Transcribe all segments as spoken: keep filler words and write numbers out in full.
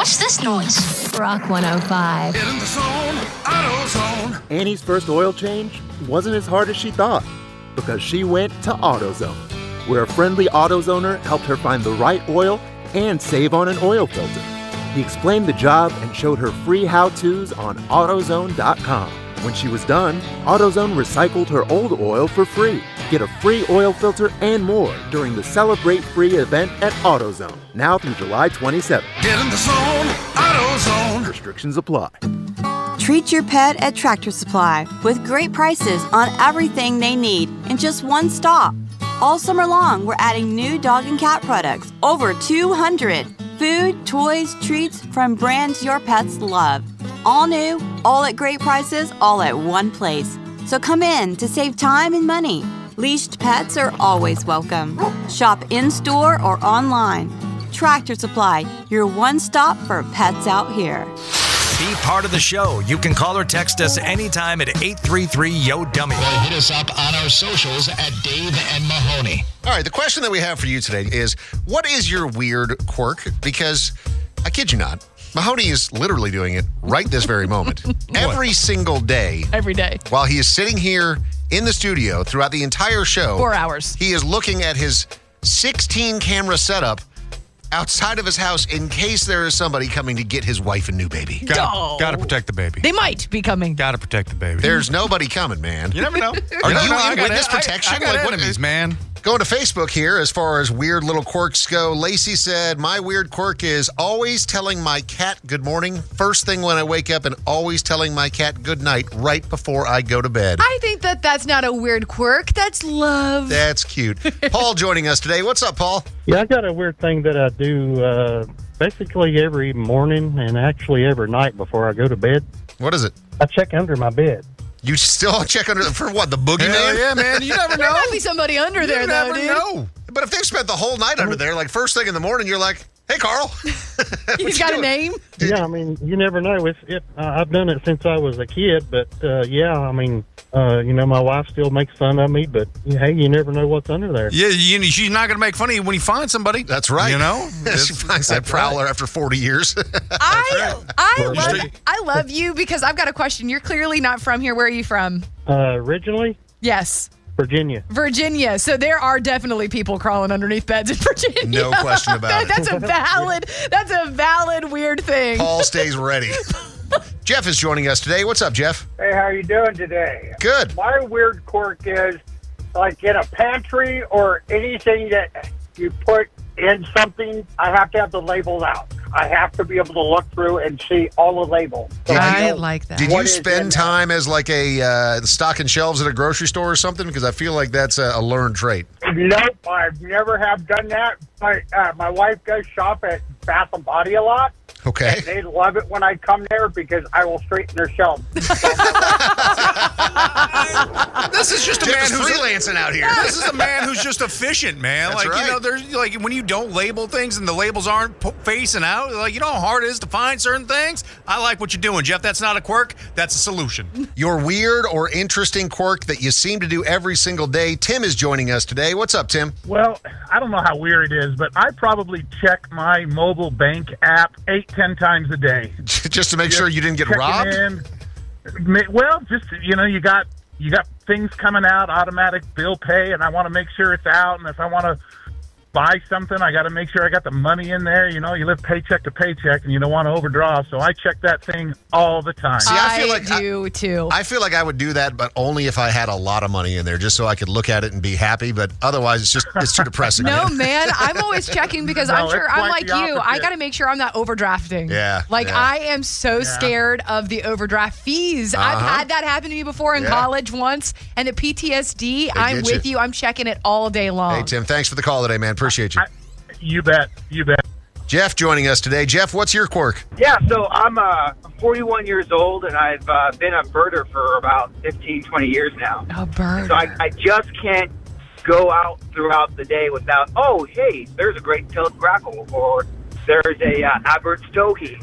What's this noise? Rock one oh five. Get in the zone, AutoZone. Annie's first oil change wasn't as hard as she thought because she went to AutoZone, where a friendly AutoZoner helped her find the right oil and save on an oil filter. He explained the job and showed her free how-tos on AutoZone dot com. When she was done, AutoZone recycled her old oil for free. Get a free oil filter and more during the Celebrate Free event at AutoZone, now through July twenty-seventh. Get in the zone, AutoZone. Restrictions apply. Treat your pet at Tractor Supply with great prices on everything they need in just one stop. All summer long, we're adding new dog and cat products, over two hundred. Food, toys, treats from brands your pets love. All new, all at great prices, all at one place. So come in to save time and money. Leashed pets are always welcome. Shop in-store or online. Tractor Supply, your one stop for pets out here. Be part of the show. You can call or text us anytime at eight three three, Y O, dummy. Or hit us up on our socials at Dave and Mahoney. All right, the question that we have for you today is, what is your weird quirk? Because, I kid you not, Mahoney is literally doing it right this very moment. Every single day. Every day. While he is sitting here in the studio throughout the entire show. Four hours. He is looking at his sixteen camera setup outside of his house in case there is somebody coming to get his wife a new baby. Gotta, gotta protect the baby. They might be coming. Gotta protect the baby. There's nobody coming, man. You never know. Are you, know, in witness protection? I, I got like, what enemies, is, man. Going to Facebook here as far as weird little quirks go. Lacey said, my weird quirk is always telling my cat good morning first thing when I wake up and always telling my cat good night right before I go to bed. I think that that's not a weird quirk. That's love. That's cute. Paul joining us today. What's up, Paul? Yeah, I got a weird thing that I do uh, basically every morning and actually every night before I go to bed. What is it? I check under my bed. You still check under, for what, the boogeyman? Hell yeah, man. You never know. There might be somebody under you there, though, never dude. know. But if they've spent the whole night under there, like first thing in the morning, you're like, hey, Carl. He's got a name? Yeah, I mean, you never know. If, if uh, I've done it since I was a kid, but uh, yeah, I mean, uh, you know, my wife still makes fun of me, but hey, you never know what's under there. Yeah, you, she's not going to make fun of you when you find somebody. That's right. You know? She finds that prowler right. after forty years. I I love, I love you because I've got a question. You're clearly not from here. Where are you from? Uh, originally? Yes. Virginia. Virginia. So there are definitely people crawling underneath beds in Virginia. No question about it. That's a valid, that's a valid weird thing. Paul stays ready. Jeff is joining us today. What's up, Jeff? Hey, how are you doing today? Good. My weird quirk is, like in a pantry or anything that you put in something, I have to have the labels out. I have to be able to look through and see all the labels. So I I like that. Did What you is spend in time as like a uh, stocking shelves at a grocery store or something? Because I feel like that's a, a learned trait. Nope, I've never have done that. My uh, my wife does shop at Bath and Body a lot. Okay. And they love it when I come there because I will straighten their shelves. This is just a Jeff man is who's freelancing out here. This is a man who's just efficient, man. That's like right. you know, there's like when you don't label things and the labels aren't po- facing out. Like you know how hard it is to find certain things. I like what you're doing, Jeff. That's not a quirk. That's a solution. Your weird or interesting quirk that you seem to do every single day. Tim is joining us today. What's up, Tim? Well, I don't know how weird it is, but I probably check my mobile bank app eight, ten times a day. Just to make sure you didn't get Checking robbed? in. Ma- Well, just, you know, you got you got things coming out, automatic bill pay, and I want to make sure it's out, and if I want to buy something, I got to make sure I got the money in there. You know, you live paycheck to paycheck, and you don't want to overdraw, so I check that thing all the time. See, I feel I like I- do too. I feel like I would do that, but only if I had a lot of money in there, just so I could look at it and be happy. But otherwise, it's just it's too depressing. No, man, I'm always checking because No, I'm it's sure I'm quite like the you. I opposite. got to make sure I'm not overdrafting. Yeah, Like yeah. I am so scared of the overdraft fees. I've Uh-huh. had that happen to me before in Yeah. college once, and the P T S D. I'm get with you. you. I'm checking it all day long. Hey, Tim, thanks for the call today, man. Appreciate you. I- You bet. You bet. Jeff joining us today. Jeff, what's your quirk? Yeah, so I'm uh, forty-one years old, and I've uh, been a birder for about fifteen, twenty years now. A bird. So I, I just can't go out throughout the day without, oh, hey, there's a great tailed grackle, or there's a uh, Albert Stokey.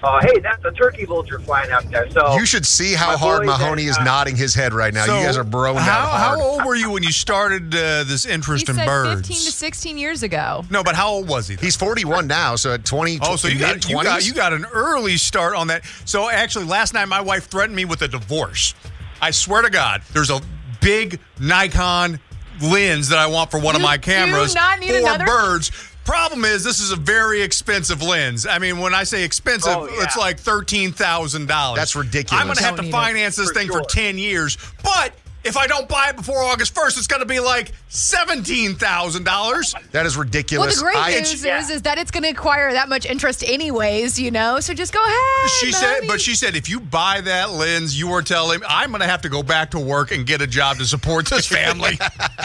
uh, hey, that's a turkey vulture flying out there. So You should see how my hard boys Mahoney and, is uh, nodding his head right now. So, you guys are broing how, out hard. How old were you when you started uh, this interest He in said birds? fifteen to sixteen years ago. No, but how old was he? He's forty-one now, so at twenty, Oh, so you got, you mid-twenties? got you got an early start on that. So actually, last night my wife threatened me with a divorce. I swear to God, there's a big Nikon lens that I want for one of You my do cameras not need for another? birds. Problem is, this is a very expensive lens. I mean, when I say expensive, Oh, yeah. it's like thirteen thousand dollars. That's ridiculous. I'm going to have Don't to need it. finance this For thing sure. for ten years. But if I don't buy it before August first, it's going to be like seventeen thousand dollars. That is Well, ridiculous. the great I- news is, is that it's going to acquire that much interest anyways, you know? So just go ahead. She said, Mahoney. but she said, if you buy that lens, you are telling me I'm going to have to go back to work and get a job to support this family.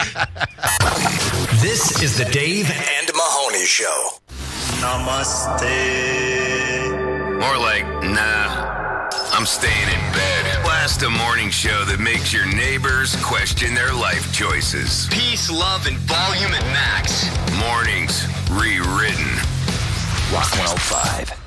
This is the Dave and Mahoney Show. Namaste. More like, nah, I'm staying in bed. Blast a morning show that makes your neighbors question their life choices. Peace, love, and volume at max. Mornings rewritten. Rock one oh five.